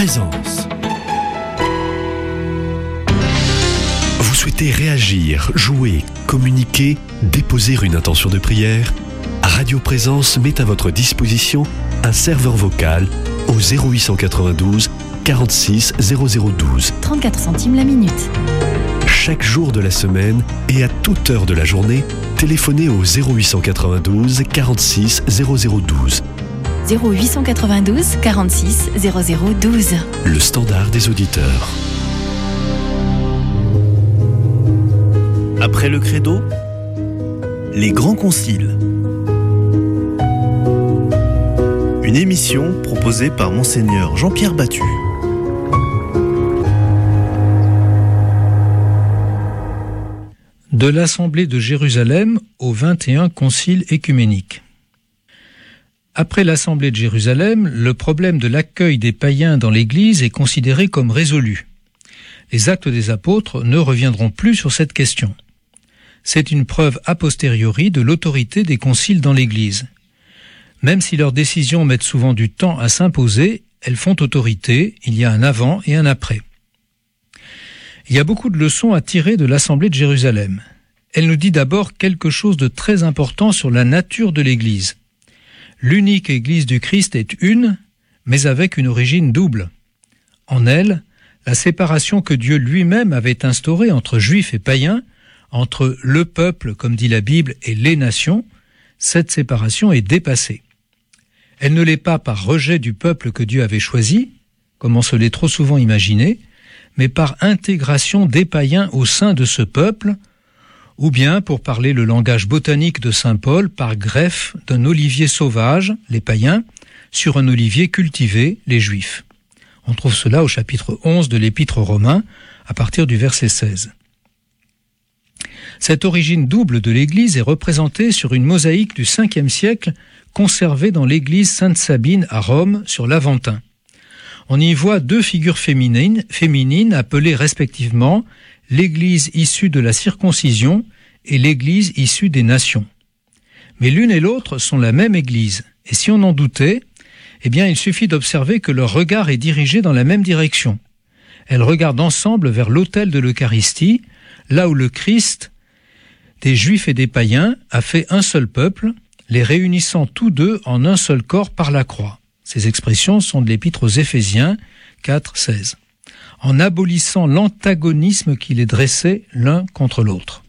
Présence. Vous souhaitez réagir, jouer, communiquer, déposer une intention de prière? Radio Présence met à votre disposition un serveur vocal au 0892 46 0012. 34 centimes la minute. Chaque jour de la semaine et à toute heure de la journée, téléphonez au 0892 46 0012. 0892 46 0012. Le standard des auditeurs. Après le credo, les grands conciles. Une émission proposée par Monseigneur Jean-Pierre Battu. De l'Assemblée de Jérusalem au 21 Concile œcuménique. Après l'Assemblée de Jérusalem, le problème de l'accueil des païens dans l'Église est considéré comme résolu. Les Actes des Apôtres ne reviendront plus sur cette question. C'est une preuve a posteriori de l'autorité des conciles dans l'Église. Même si leurs décisions mettent souvent du temps à s'imposer, elles font autorité, il y a un avant et un après. Il y a beaucoup de leçons à tirer de l'Assemblée de Jérusalem. Elle nous dit d'abord quelque chose de très important sur la nature de l'Église. L'unique Église du Christ est une, mais avec une origine double. En elle, la séparation que Dieu lui-même avait instaurée entre juifs et païens, entre le peuple, comme dit la Bible, et les nations, cette séparation est dépassée. Elle ne l'est pas par rejet du peuple que Dieu avait choisi, comme on se l'est trop souvent imaginé, mais par intégration des païens au sein de ce peuple, ou bien, pour parler le langage botanique de saint Paul, par greffe d'un olivier sauvage, les païens, sur un olivier cultivé, les juifs. On trouve cela au chapitre 11 de l'Épître aux Romains, à partir du verset 16. Cette origine double de l'Église est représentée sur une mosaïque du 5e siècle, conservée dans l'église Sainte-Sabine à Rome, sur l'Aventin. On y voit deux figures féminines appelées respectivement l'Église issue de la circoncision et l'Église issue des nations. Mais l'une et l'autre sont la même Église, et si on en doutait, eh bien il suffit d'observer que leur regard est dirigé dans la même direction. Elles regardent ensemble vers l'autel de l'Eucharistie, là où le Christ, des Juifs et des païens, a fait un seul peuple, les réunissant tous deux en un seul corps par la croix. Ces expressions sont de l'Épître aux Éphésiens 4, 16. En abolissant l'antagonisme qui les dressait l'un contre l'autre.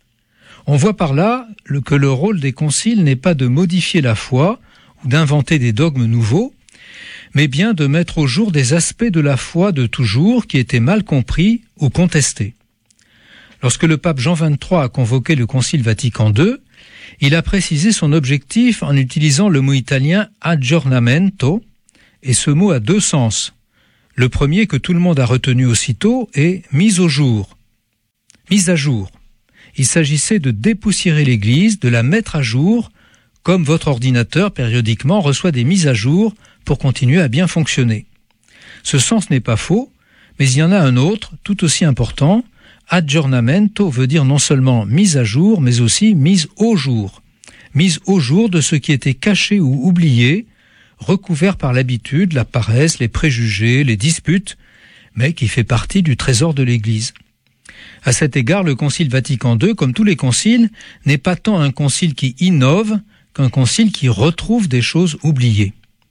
On voit par là que le rôle des conciles n'est pas de modifier la foi ou d'inventer des dogmes nouveaux, mais bien de mettre au jour des aspects de la foi de toujours qui étaient mal compris ou contestés. Lorsque le pape Jean XXIII a convoqué le Concile Vatican II, il a précisé son objectif en utilisant le mot italien aggiornamento, et ce mot a deux sens. Le premier que tout le monde a retenu aussitôt est mise au jour. Mise à jour. Il s'agissait de dépoussiérer l'Église, de la mettre à jour, comme votre ordinateur périodiquement reçoit des mises à jour pour continuer à bien fonctionner. Ce sens n'est pas faux, mais il y en a un autre, tout aussi important. Aggiornamento veut dire non seulement mise à jour, mais aussi mise au jour. Mise au jour de ce qui était caché ou oublié, recouvert par l'habitude, la paresse, les préjugés, les disputes, mais qui fait partie du trésor de l'Église. À cet égard, le Concile Vatican II, comme tous les conciles, n'est pas tant un concile qui innove qu'un concile qui retrouve des choses oubliées.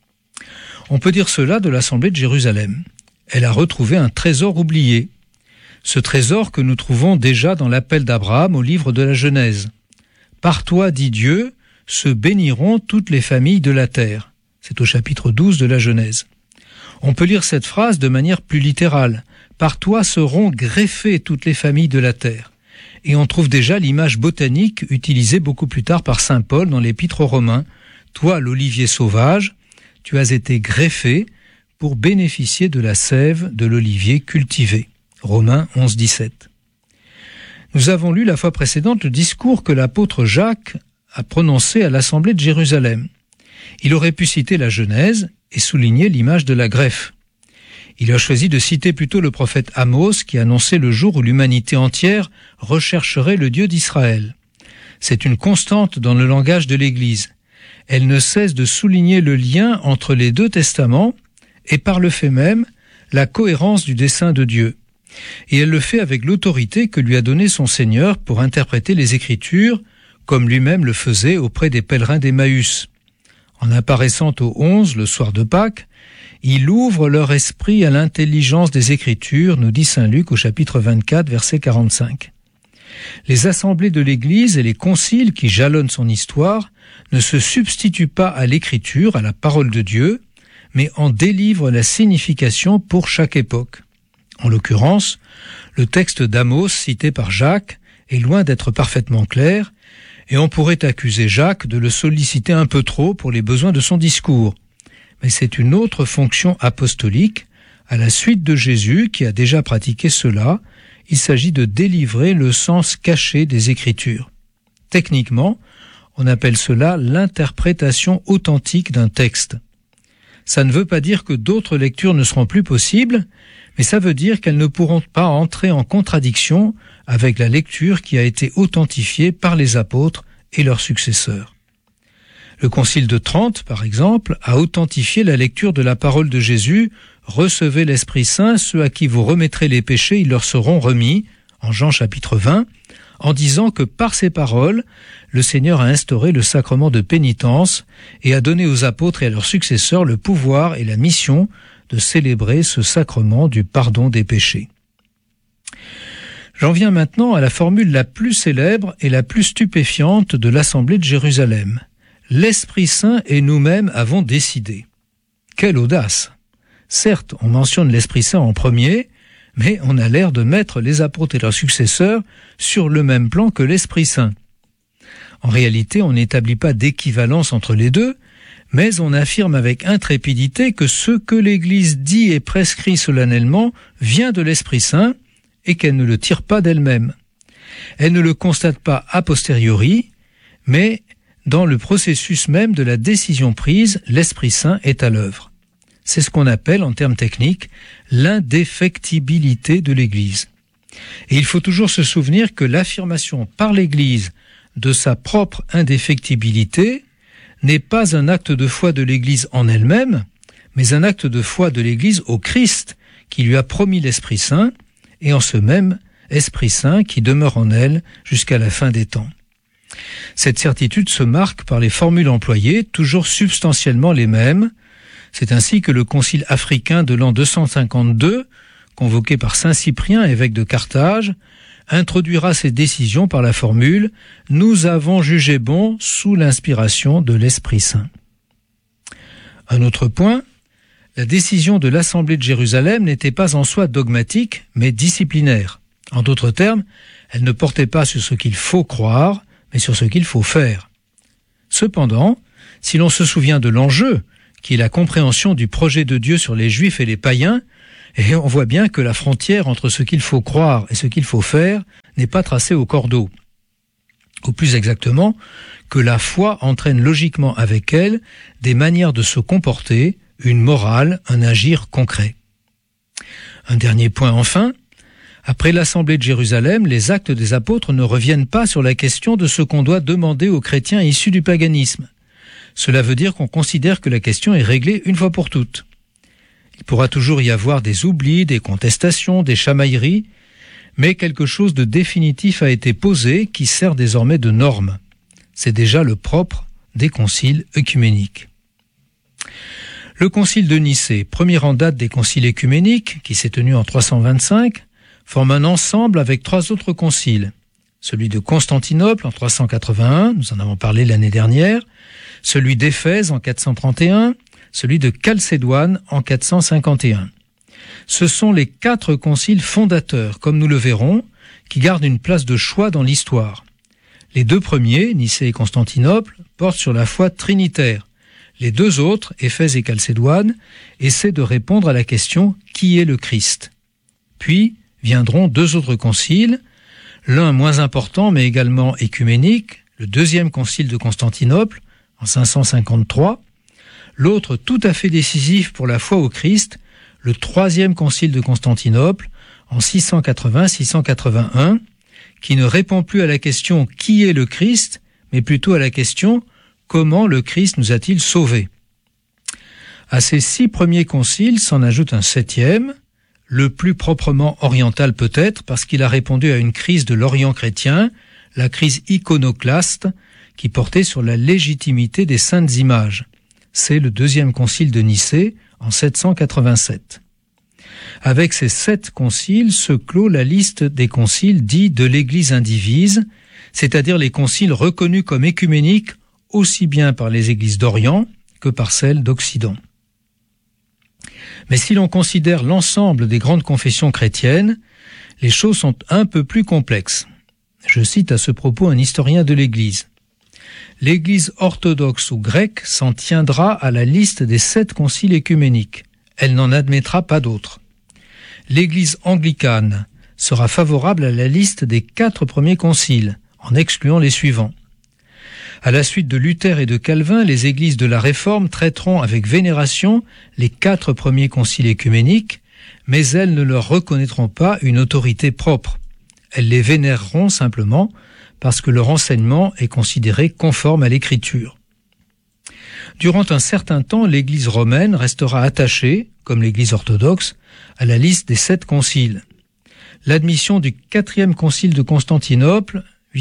On peut dire cela de l'Assemblée de Jérusalem. Elle a retrouvé un trésor oublié. Ce trésor que nous trouvons déjà dans l'appel d'Abraham au livre de la Genèse. « Par toi, dit Dieu, se béniront toutes les familles de la terre. » C'est au chapitre 12 de la Genèse. On peut lire cette phrase de manière plus littérale. « Par toi seront greffées toutes les familles de la terre. » Et on trouve déjà l'image botanique utilisée beaucoup plus tard par saint Paul dans l'Épître aux Romains. « Toi, l'olivier sauvage, tu as été greffé pour bénéficier de la sève de l'olivier cultivé. » Romains 11, 17. Nous avons lu la fois précédente le discours que l'apôtre Jacques a prononcé à l'Assemblée de Jérusalem. Il aurait pu citer la Genèse et souligner l'image de la greffe. Il a choisi de citer plutôt le prophète Amos qui annonçait le jour où l'humanité entière rechercherait le Dieu d'Israël. C'est une constante dans le langage de l'Église. Elle ne cesse de souligner le lien entre les deux testaments et par le fait même la cohérence du dessein de Dieu. Et elle le fait avec l'autorité que lui a donnée son Seigneur pour interpréter les Écritures, comme lui-même le faisait auprès des pèlerins d'Emmaüs. En apparaissant au 11, le soir de Pâques, il ouvre leur esprit à l'intelligence des Écritures, nous dit saint Luc au chapitre 24, verset 45. Les assemblées de l'Église et les conciles qui jalonnent son histoire ne se substituent pas à l'Écriture, à la parole de Dieu, mais en délivrent la signification pour chaque époque. En l'occurrence, le texte d'Amos cité par Jacques est loin d'être parfaitement clair, et on pourrait accuser Jacques de le solliciter un peu trop pour les besoins de son discours. Mais c'est une autre fonction apostolique, à la suite de Jésus qui a déjà pratiqué cela. Il s'agit de délivrer le sens caché des Écritures. Techniquement, on appelle cela l'interprétation authentique d'un texte. Ça ne veut pas dire que d'autres lectures ne seront plus possibles, mais ça veut dire qu'elles ne pourront pas entrer en contradiction avec la lecture qui a été authentifiée par les apôtres et leurs successeurs. Le Concile de Trente, par exemple, a authentifié la lecture de la parole de Jésus « Recevez l'Esprit Saint, ceux à qui vous remettrez les péchés, ils leur seront remis » en Jean chapitre 20, en disant que par ces paroles, le Seigneur a instauré le sacrement de pénitence et a donné aux apôtres et à leurs successeurs le pouvoir et la mission de célébrer ce sacrement du pardon des péchés. J'en viens maintenant à la formule la plus célèbre et la plus stupéfiante de l'Assemblée de Jérusalem. L'Esprit Saint et nous-mêmes avons décidé. Quelle audace! Certes, on mentionne l'Esprit Saint en premier, mais on a l'air de mettre les apôtres et leurs successeurs sur le même plan que l'Esprit Saint. En réalité, on n'établit pas d'équivalence entre les deux, mais on affirme avec intrépidité que ce que l'Église dit et prescrit solennellement vient de l'Esprit Saint et qu'elle ne le tire pas d'elle-même. Elle ne le constate pas a posteriori, mais dans le processus même de la décision prise, l'Esprit Saint est à l'œuvre. C'est ce qu'on appelle, en termes techniques, l'indéfectibilité de l'Église. Et il faut toujours se souvenir que l'affirmation par l'Église de sa propre indéfectibilité n'est pas un acte de foi de l'Église en elle-même, mais un acte de foi de l'Église au Christ, qui lui a promis l'Esprit Saint, et en ce même Esprit Saint qui demeure en elle jusqu'à la fin des temps. Cette certitude se marque par les formules employées, toujours substantiellement les mêmes. C'est ainsi que le concile africain de l'an 252, convoqué par saint Cyprien, évêque de Carthage, introduira ses décisions par la formule « Nous avons jugé bon sous l'inspiration de l'Esprit Saint ». Un autre point, la décision de l'Assemblée de Jérusalem n'était pas en soi dogmatique, mais disciplinaire. En d'autres termes, elle ne portait pas sur ce qu'il faut croire, mais sur ce qu'il faut faire. Cependant, si l'on se souvient de l'enjeu, qui est la compréhension du projet de Dieu sur les Juifs et les païens, et on voit bien que la frontière entre ce qu'il faut croire et ce qu'il faut faire n'est pas tracée au cordeau. Ou plus exactement, que la foi entraîne logiquement avec elle des manières de se comporter, une morale, un agir concret. Un dernier point enfin, après l'Assemblée de Jérusalem, les actes des apôtres ne reviennent pas sur la question de ce qu'on doit demander aux chrétiens issus du paganisme. Cela veut dire qu'on considère que la question est réglée une fois pour toutes. Il pourra toujours y avoir des oublis, des contestations, des chamailleries, mais quelque chose de définitif a été posé qui sert désormais de norme. C'est déjà le propre des conciles œcuméniques. Le concile de Nicée, premier en date des conciles œcuméniques, qui s'est tenu en 325, forme un ensemble avec trois autres conciles. Celui de Constantinople en 381, nous en avons parlé l'année dernière, celui d'Éphèse en 431, celui de Chalcédoine en 451. Ce sont les quatre conciles fondateurs, comme nous le verrons, qui gardent une place de choix dans l'histoire. Les deux premiers, Nicée et Constantinople, portent sur la foi trinitaire. Les deux autres, Éphèse et Chalcédoine, essaient de répondre à la question « Qui est le Christ ?» Puis viendront deux autres conciles, l'un moins important mais également œcuménique, le deuxième concile de Constantinople en 553, l'autre tout à fait décisif pour la foi au Christ, le troisième concile de Constantinople en 680-681, qui ne répond plus à la question « Qui est le Christ ?», mais plutôt à la question « Comment le Christ nous a-t-il sauvés ?» À ces 6 premiers conciles s'en ajoute un 7e, le plus proprement oriental peut-être, parce qu'il a répondu à une crise de l'Orient chrétien, la crise iconoclaste, qui portait sur la légitimité des saintes images. C'est le 2e concile de Nicée, en 787. Avec ces 7 conciles se clôt la liste des conciles dits de l'Église indivise, c'est-à-dire les conciles reconnus comme écuméniques aussi bien par les églises d'Orient que par celles d'Occident. Mais si l'on considère l'ensemble des grandes confessions chrétiennes, les choses sont un peu plus complexes. Je cite à ce propos un historien de l'Église. L'Église orthodoxe ou grecque s'en tiendra à la liste des 7 conciles écuméniques. Elle n'en admettra pas d'autres. L'Église anglicane sera favorable à la liste des 4 premiers conciles, en excluant les suivants. À la suite de Luther et de Calvin, les églises de la Réforme traiteront avec vénération les 4 premiers conciles écuméniques, mais elles ne leur reconnaîtront pas une autorité propre. Elles les vénéreront simplement parce que leur enseignement est considéré conforme à l'Écriture. Durant un certain temps, l'Église romaine restera attachée, comme l'Église orthodoxe, à la liste des 7 conciles. L'admission du 4e concile de Constantinople,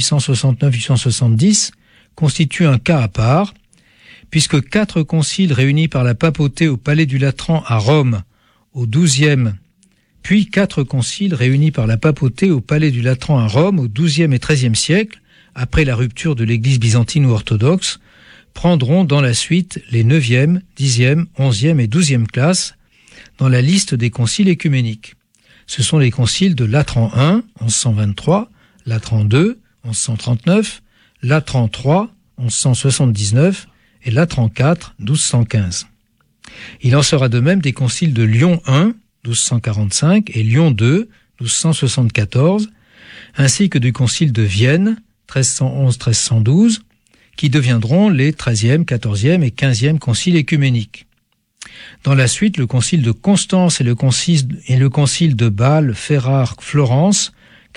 869-870, constitue un cas à part, puisque 4 conciles réunis par la papauté au Palais du Latran à Rome au XIIe, puis 4 conciles réunis par la papauté au Palais du Latran à Rome au XIIe et XIIIe siècle, après la rupture de l'Église byzantine ou orthodoxe, prendront dans la suite les 9e, 10e, 11e et 12e classes dans la liste des conciles écuméniques. Ce sont les conciles de Latran I, 1123, Latran II, 1139, Latran III, 1179 et Latran IV, 1215. Il en sera de même des conciles de Lyon I, 1245 et Lyon II, 1274, ainsi que du concile de Vienne, 1311-1312, qui deviendront les 13e, 14e et 15e conciles écuméniques. Dans la suite, le concile de Constance et le concile de Bâle, Ferrare, Florence,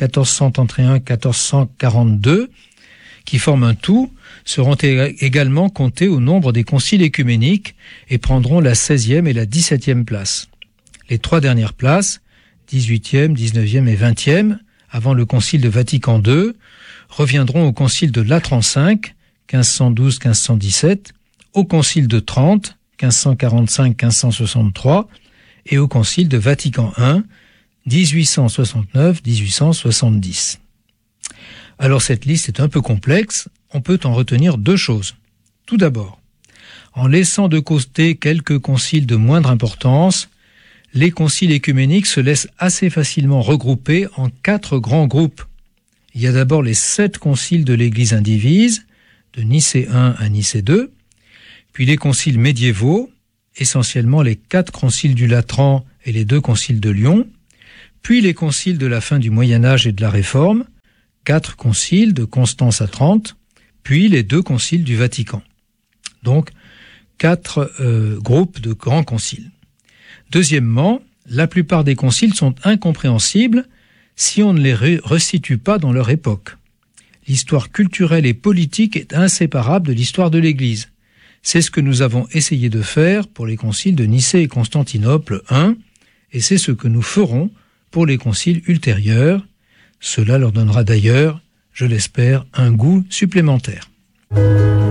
1431-1442, qui forment un tout, seront également comptés au nombre des conciles écuméniques et prendront la 16e et la 17e place. Les 3 dernières places, 18e, 19e et 20e, avant le concile de Vatican II, reviendront au concile de Latran V, 1512-1517, au concile de Trente, 1545-1563, et au concile de Vatican I, 1869-1870. Alors cette liste est un peu complexe, on peut en retenir 2 choses. Tout d'abord, en laissant de côté quelques conciles de moindre importance, les conciles écuméniques se laissent assez facilement regrouper en 4 grands groupes. Il y a d'abord les 7 conciles de l'Église indivise, de Nicée I à Nicée II, puis les conciles médiévaux, essentiellement les 4 conciles du Latran et les 2 conciles de Lyon, puis les conciles de la fin du Moyen-Âge et de la Réforme, 4 conciles de Constance à Trente, puis les 2 conciles du Vatican. Donc, 4 groupes de grands conciles. Deuxièmement, la plupart des conciles sont incompréhensibles si on ne les resitue pas dans leur époque. L'histoire culturelle et politique est inséparable de l'histoire de l'Église. C'est ce que nous avons essayé de faire pour les conciles de Nicée et Constantinople I, et c'est ce que nous ferons pour les conciles ultérieurs. Cela leur donnera d'ailleurs, je l'espère, un goût supplémentaire.